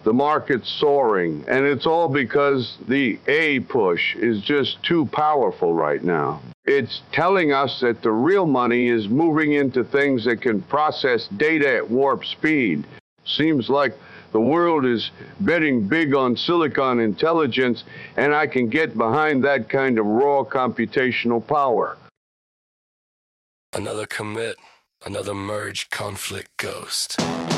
the market's soaring, and it's all because the A push is just too powerful right now. It's telling us that the real money is moving into things that can process data at warp speed. Seems like the world is betting big on silicon intelligence, and I can get behind that kind of raw computational power. Another commit, another merge conflict ghost.